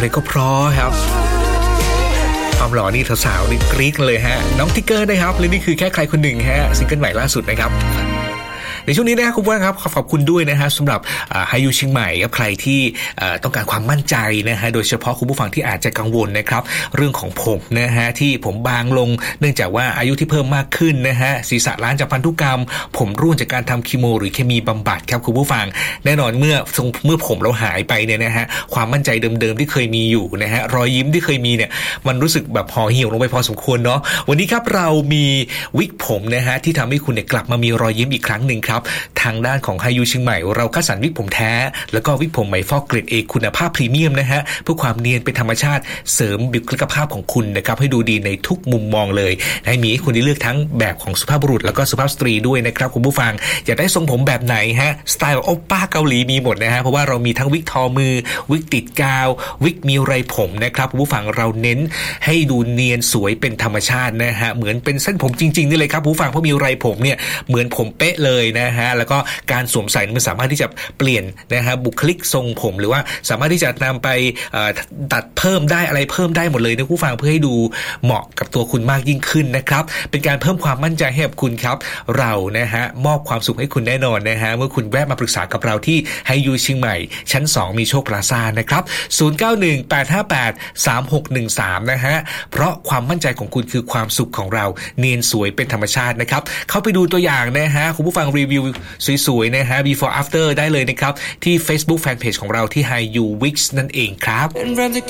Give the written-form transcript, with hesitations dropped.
เพลงก็เพราะครับความหล่อนี่สาวๆนี่กรี๊ดเลยฮะน้องทิกเกอร์นะครับและนี่คือแค่ใครคนหนึ่งฮะซิงเกิลใหม่ล่าสุดนะครับในช่วงนี้นะครับคุณผู้ฟังครับขอบคุณด้วยนะฮะสำหรับไฮยูเชียงใหม่ครับใครที่ต้องการความมั่นใจนะฮะโดยเฉพาะคุณผู้ฟังที่อาจจะกังวลนะครับเรื่องของผมนะฮะที่ผมบางลงเนื่องจากว่าอายุที่เพิ่มมากขึ้นนะฮะศีรษะล้านจากพันธุกรรมผมร่วงจากการทำคีโมหรือเคมีบำบัดครับคุณผู้ฟังแน่นอนเมื่อผมเราหายไปเนี่ยนะฮะความมั่นใจเดิมๆที่เคยมีอยู่นะฮะรอยยิ้มที่เคยมีเนี่ยมันรู้สึกแบบห่อเหี่ยวลงไปพอสมควรเนาะวันนี้ครับเรามีวิกผมนะฮะที่ทำให้คุณเนี่ยกลับมามีรอยยิ้มอีกครั้งนึงทางด้านของไฮยูเชียงใหม่เราคัดสรรวิกผมแท้แล้วก็วิกผมไหมฟอกเกรด A คุณภาพพรีเมียมนะฮะเพื่อความเนียนเป็นธรรมชาติเสริมบุคลิกภาพของคุณนะครับให้ดูดีในทุกมุมมองเลยให้มีให้คุณได้เลือกทั้งแบบของสุภาพบุรุษแล้วก็สุภาพสตรีด้วยนะครับคุณผู้ฟังอยากได้ทรงผมแบบไหนฮะสไตล์โอป้าเกาหลีมีหมดนะฮะเพราะว่าเรามีทั้งวิกทอมือวิกติดกาววิกมีไรผมนะครับคุณผู้ฟังเราเน้นให้ดูเนียนสวยเป็นธรรมชาตินะฮะเหมือนเป็นเส้นผมจริงๆนี่เลยครับผู้ฟังเพราะมีไรผมเนี่ยเหมือนผมเป๊ะเลยนะฮะแล้วก็การสวมใส่มันสามารถที่จะเปลี่ยนนะฮะบุคลิกทรงผมหรือว่าสามารถที่จะนำไปตัดเพิ่มได้อะไรเพิ่มได้หมดเลยนะผู้ฟังเพื่อให้ดูเหมาะกับตัวคุณมากยิ่งขึ้นนะครับเป็นการเพิ่มความมั่นใจให้กับคุณครับเรานะฮะมอบความสุขให้คุณแน่นอนนะฮะเมื่อคุณแวะมาปรึกษากับเราที่ไฮยูเชียงใหม่ชั้น2มีโชคพลาซ่านะครับ0918583613นะฮะเพราะความมั่นใจของคุณคือความสุขของเราเนียนสวยเป็นธรรมชาตินะครับเข้าไปดูตัวอย่างนะฮะคุณผู้ฟังรีวิวสวยๆนะฮะ before after ได้เลยนะครับที่ Facebook Fanpage ของเราที่ HiU Wix นั่นเองครับ